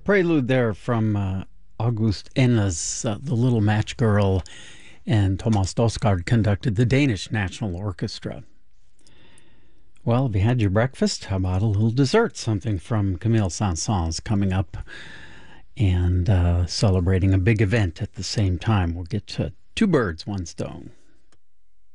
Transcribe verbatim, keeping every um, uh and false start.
Prelude there from uh, August Enna's uh, The Little Match Girl, and Thomas Dosgaard conducted the Danish National Orchestra. Well, have you had your breakfast? How about a little dessert? Something from Camille Saint-Saëns coming up and uh, celebrating a big event at the same time. We'll get to two birds, one stone.